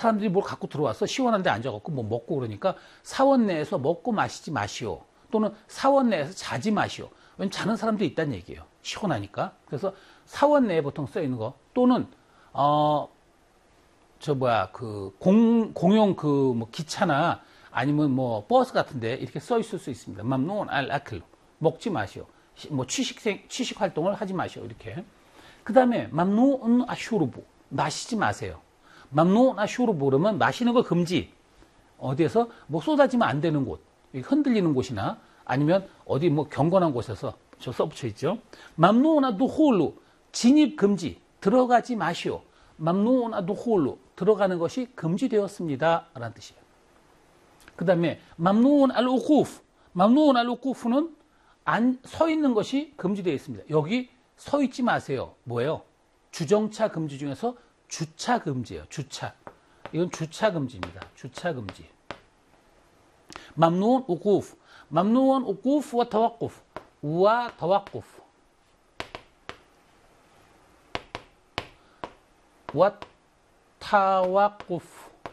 사람들이 뭘 갖고 들어와서 시원한 데 앉아갖고 뭐 먹고 그러니까 사원 내에서 먹고 마시지 마시오. 또는 사원 내에서 자지 마시오. 왜냐면 자는 사람들이 있다는 얘기예요. 시원하니까. 그래서 사원 내에 보통 써 있는 거 또는 공용 뭐 기차나 아니면 뭐 버스 같은데 이렇게 써 있을 수 있습니다. 맘누운 알 아클 먹지 마시오. 뭐 취식 활동을 하지 마시오. 이렇게. 그다음에 맘누운 아슈르부 마시지 마세요. 맘누운 아슈르부 그러면 마시는 거 금지. 어디에서 뭐 쏟아지면 안 되는 곳, 흔들리는 곳이나 아니면 어디 뭐 경건한 곳에서 저 써붙여 있죠. 맘누운 두홀루 진입 금지. 들어가지 마시오. 맘누운 두홀루 들어가는 것이 금지되었습니다. 라는 뜻이에요. 그 다음에 맘누운 알-우쿠프 맘누운 알-우쿠프는 서 있는 것이 금지되어 있습니다. 여기 서 있지 마세요. 뭐예요? 주정차 금지 중에서 주차 금지예요. 주차. 이건 주차 금지입니다. 주차 금지. 맘누운 우쿠프 맘누운 우쿠프 와 타와쿠프 와 타와쿠프 와 타와쿠프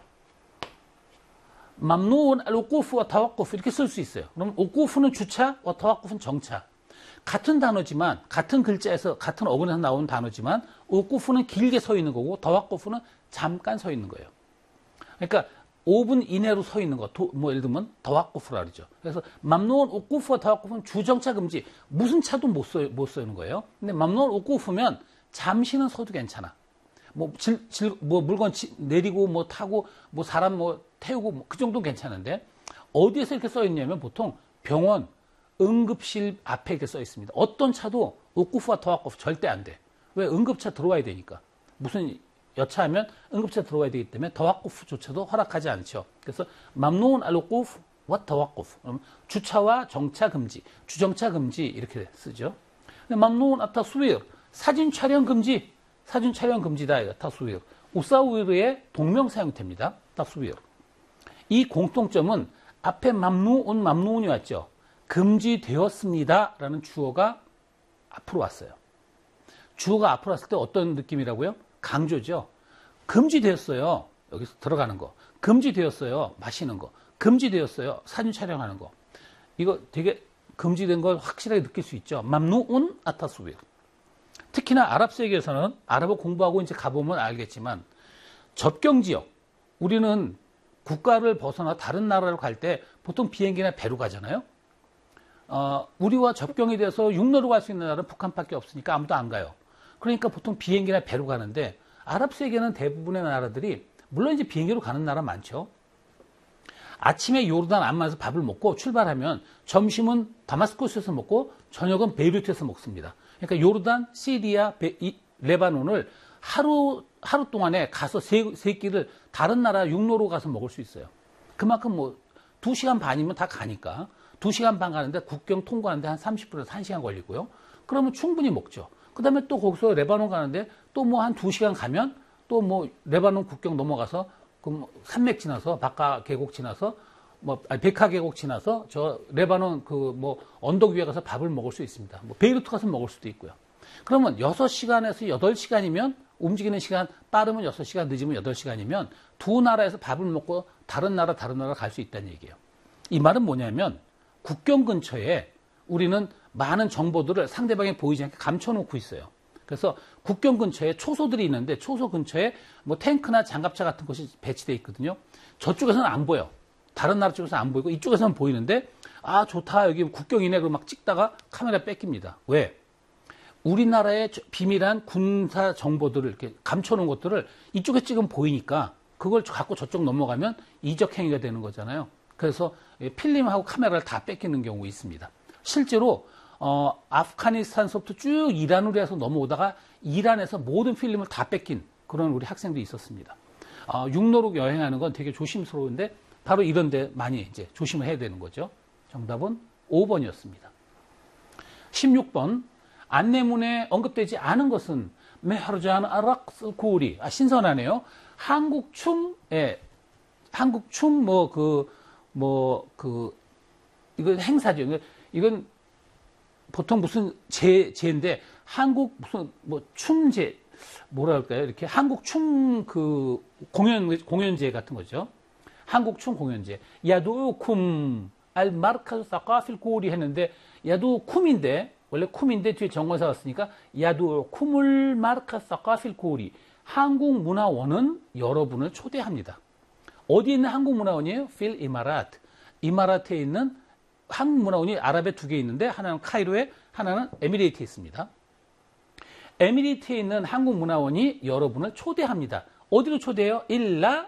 맘누운 알-우쿠프와 타와쿠프 이렇게 쓸 수 있어요. 그럼 우쿠프는 주차, 와 타와쿠프는 정차. 같은 단어지만 같은 글자에서 같은 어근에서 나온 단어지만 우쿠프는 길게 서 있는 거고 타와쿠프는 잠깐 서 있는 거예요. 그러니까 5분 이내로 서 있는 거, 뭐 예를 들면 타와쿠프라 그러죠. 그래서 맘누운 우쿠프와 타와쿠프는 주정차 금지. 무슨 차도 못 쓰는 거예요. 근데 맘누운 우쿠프면 잠시는 서도 괜찮아. 뭐 물건 내리고 뭐 타고 뭐 사람 뭐 태우고 뭐 그 정도는 괜찮은데 어디에서 이렇게 써 있냐면 보통 병원 응급실 앞에 이렇게 써 있습니다. 어떤 차도 우쿠프와 타와쿠프 절대 안 돼. 왜? 응급차 들어와야 되니까. 무슨 여차하면 응급차 들어와야 되기 때문에 타와쿠프조차도 허락하지 않죠. 그래서 맘누운 알-우쿠프 와 타와쿠프 주차와 정차 금지, 주정차 금지 이렇게 쓰죠. 맘누운 아타스위르 사진 촬영 금지. 사진 촬영 금지다. 타스위르. 우사위르의 동명사 형태입니다. 타스위르. 이 공통점은 앞에 맘누운이 왔죠. 금지되었습니다. 라는 주어가 앞으로 왔어요. 주어가 앞으로 왔을 때 어떤 느낌이라고요? 강조죠. 금지되었어요. 여기서 들어가는 거. 금지되었어요. 마시는 거. 금지되었어요. 사진 촬영하는 거. 이거 되게 금지된 걸 확실하게 느낄 수 있죠. 맘누운 아타스위르. 특히나 아랍 세계에서는 아랍어 공부하고 이제 가보면 알겠지만 접경 지역, 우리는 국가를 벗어나 다른 나라로 갈 때 보통 비행기나 배로 가잖아요. 우리와 접경이 돼서 육로로 갈 수 있는 나라는 북한밖에 없으니까 아무도 안 가요. 그러니까 보통 비행기나 배로 가는데 아랍 세계는 대부분의 나라들이 물론 이제 비행기로 가는 나라 많죠. 아침에 요르단 암만에서 밥을 먹고 출발하면 점심은 다마스커스에서 먹고 저녁은 베이루트에서 먹습니다. 그러니까 요르단, 시리아, 레바논을 하루 동안에 가서 세 끼를 다른 나라 육로로 가서 먹을 수 있어요. 그만큼 뭐 2시간 반이면 다 가니까 2시간 반 가는데 국경 통과하는데 한 30분에서 1시간 걸리고요. 그러면 충분히 먹죠. 그 다음에 또 거기서 레바논 가는데 또 뭐 한 2시간 가면 또 뭐 레바논 국경 넘어가서 그럼 산맥 지나서 바카 계곡 지나서 베카 계곡 지나서 저 레바논 그 뭐 언덕 위에 가서 밥을 먹을 수 있습니다. 뭐 베이루트 가서 먹을 수도 있고요. 그러면 6시간에서 8시간이면 움직이는 시간 빠르면 6시간 늦으면 8시간이면 두 나라에서 밥을 먹고 다른 나라 갈 수 있다는 얘기예요. 이 말은 뭐냐면 국경 근처에 우리는 많은 정보들을 상대방에 보이지 않게 감춰놓고 있어요. 그래서 국경 근처에 초소들이 있는데 초소 근처에 뭐 탱크나 장갑차 같은 것이 배치되어 있거든요. 저쪽에서는 안 보여. 다른 나라 쪽에서는 안 보이고 이쪽에서는 보이는데 아 좋다 여기 국경이네 그러고 막 찍다가 카메라 뺏깁니다. 왜? 우리나라의 비밀한 군사 정보들을 이렇게 감춰놓은 것들을 이쪽에 찍으면 보이니까 그걸 갖고 저쪽 넘어가면 이적 행위가 되는 거잖아요. 그래서 필름하고 카메라를 다 뺏기는 경우 있습니다. 실제로 아프가니스탄서부터 쭉 이란으로 해서 넘어오다가 이란에서 모든 필름을 다 뺏긴 그런 우리 학생들이 있었습니다. 육로로 여행하는 건 되게 조심스러운데 바로 이런 데 많이 이제 조심을 해야 되는 거죠. 정답은 5번이었습니다. 16번. 안내문에 언급되지 않은 것은 메하르잔 아락스 고리. 신선하네요. 한국 춤 이건 행사죠. 이건 보통 무슨 제인데 한국 무슨 춤제 뭐라 할까요? 이렇게 한국 춤 그 공연제 같은 거죠. 한국 춤 공연제. 야두쿰 알마르카스 사카필 고리 했는데 야두쿰인데 원래 쿰인데 뒤에 정관사 왔으니까 야두쿰을 마르카스 사카필 고리. 한국문화원은 여러분을 초대합니다. 어디 있는 한국문화원이에요? 필 이마라트. 이마라트에 있는 한국문화원이 아랍에 2개 있는데 하나는 카이로에 하나는 에미레이트에 있습니다. 에미레이트에 있는 한국문화원이 여러분을 초대합니다. 어디로 초대해요? 일라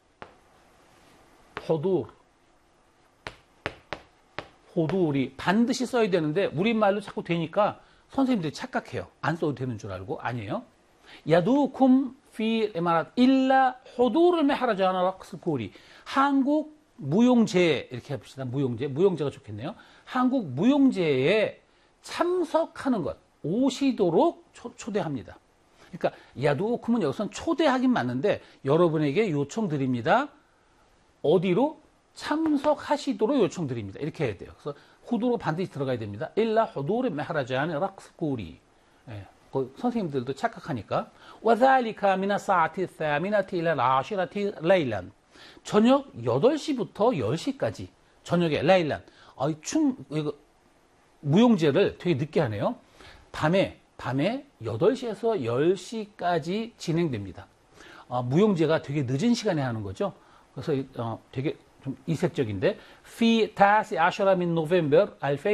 호두리 반드시 써야 되는데 우리말로 자꾸 되니까 선생님들이 착각해요. 안 써도 되는 줄 알고. 아니에요. 야두쿰 피 이마라트 일라 호두를 메하라자나 락스코리. 한국 무용제 이렇게 해봅시다. 무용제가 좋겠네요. 한국 무용제에 참석하는 것 오시도록 초대합니다. 그러니까 야두쿰은 여기서는 초대하긴 맞는데 여러분에게 요청드립니다. 어디로? 참석하시도록 요청드립니다. 이렇게 해야 돼요. 그래서 후두로 반드시 들어가야 됩니다. 일라 후두르 메하라자니 락스코리. 예, 선생님들도 착각하니까. 와잘리카 미나 사티 사미나티 일라 라시라티 레일란. 저녁 8시부터 10시까지 저녁에 라일란. 이거 무용제를 되게 늦게 하네요. 밤에 8시에서 10시까지 진행됩니다. 무용제가 되게 늦은 시간에 하는 거죠. 그래서 되게 좀 이색적인데 في 19 من نوفمبر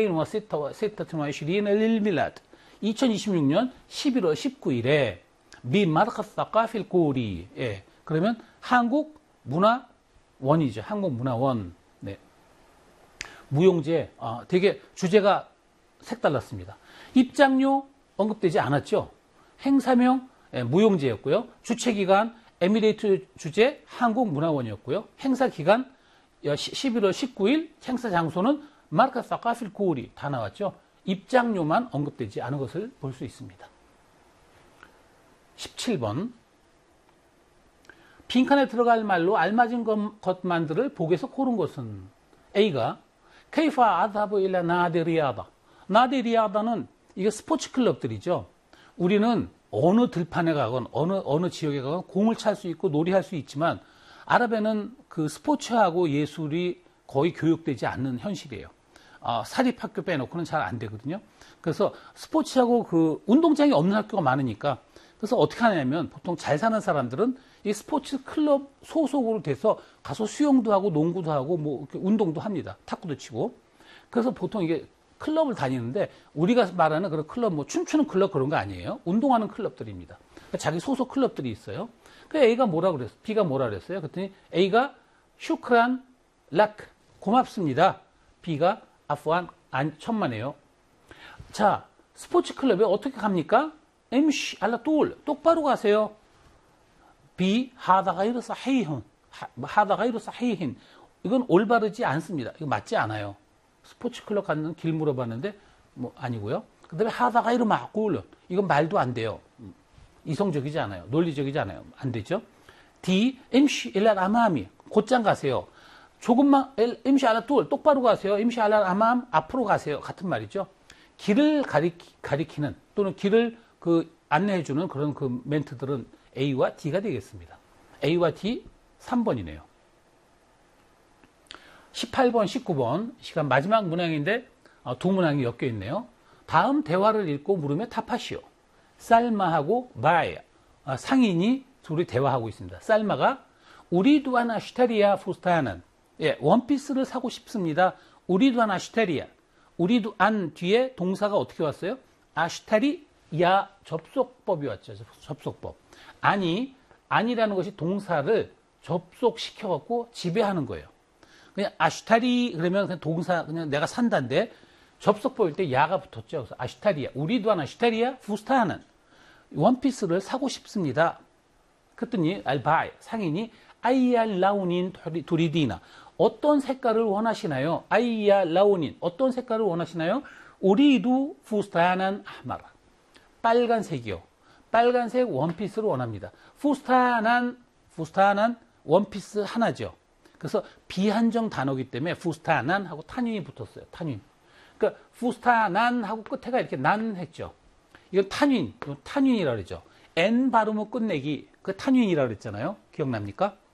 2026 للميلاد 2026년 11월 19일에 بمركز ثقافي الكوري. 예. 그러면 한국문화원이죠. 한국문화원. 네. 무용제 되게 주제가 색달랐습니다. 입장료 언급되지 않았죠. 행사명 무용제였고요. 주최기간 에미레이트 주재 한국문화원이었고요. 행사기간 11월 19일, 행사 장소는 마르카 사카필 고리 다 나왔죠. 입장료만 언급되지 않은 것을 볼 수 있습니다. 17번 빈칸에 들어갈 말로 알맞은 것만들을 복에서 고른 것은 A가 케이파 아다브 일라 나데리아다. 나데리아다는 이게 스포츠 클럽들이죠. 우리는 어느 들판에 가건 어느 지역에 가건 공을 찰 수 있고 놀이할 수 있지만 아랍에는 그 스포츠하고 예술이 거의 교육되지 않는 현실이에요. 사립학교 빼놓고는 잘 안 되거든요. 그래서 스포츠하고 그 운동장이 없는 학교가 많으니까 그래서 어떻게 하냐면 보통 잘 사는 사람들은 이 스포츠 클럽 소속으로 돼서 가서 수영도 하고 농구도 하고 뭐 운동도 합니다. 탁구도 치고. 그래서 보통 이게 클럽을 다니는데 우리가 말하는 그런 클럽 뭐 춤추는 클럽 그런 거 아니에요. 운동하는 클럽들입니다. 그러니까 자기 소속 클럽들이 있어요. 그 A가 뭐라 그랬어? B가 뭐라 그랬어요? 그랬더니 A가 슈크란 락 고맙습니다. B가 아프안 천만에요. 자, 스포츠 클럽에 어떻게 갑니까? 임시 알라 똘 똑바로 가세요. B 하다가이르 사히힌 하다가이르 사히힌 이건 올바르지 않습니다. 이거 맞지 않아요. 스포츠 클럽 가는 길 물어봤는데 뭐 아니고요. 그다음에 하다가이르 마꿀 이건 말도 안 돼요. 이성적이지 않아요. 논리적이지 않아요. 안 되죠. D 임시 일랄 아마미 곧장 가세요. 조금만 임시 알라 똘 똑바로 가세요. 임시 알라 아맘 앞으로 가세요. 같은 말이죠. 길을 가리키는 또는 길을 그 안내해주는 그런 그 멘트들은 A와 D가 되겠습니다. A와 D 3번이네요. 18번, 19번 시간 마지막 문항인데 두 문항이 엮여 있네요. 다음 대화를 읽고 물으며 답하시오. 살마하고 바야 상인이 둘이 대화하고 있습니다. 살마가 우리도 하나 슈타리아 푸스타는 원피스를 사고 싶습니다. 우리도 하나 슈타리아 우리도 안 뒤에 동사가 어떻게 왔어요? 아슈타리야 접속법이 왔죠. 접속법. 아니라는 것이 동사를 접속시켜갖고 지배하는 거예요. 그냥 아슈타리 그러면 그냥 동사 그냥 내가 산다인데 접속법일 때 야가 붙었죠. 그래서 아슈타리야 우리도 하나 슈타리아 푸스타는 원피스를 사고 싶습니다. 그랬더니 알바이 상인이 아이알 라우닌 도리디나 어떤 색깔을 원하시나요? 아이야 라우닌 어떤 색깔을 원하시나요? 우리도 푸스타난 아마라 빨간색이요. 빨간색 원피스를 원합니다. 푸스타난 원피스 하나죠. 그래서 비한정 단어이기 때문에 푸스타난 하고 탄윈이 붙었어요. 탄윈. 그러니까 푸스타난 하고 끝에가 이렇게 난 했죠. 이건 탄윈이라고 그러죠. N 발음을 끝내기, 그 탄유인이라고 그랬잖아요. 기억납니까?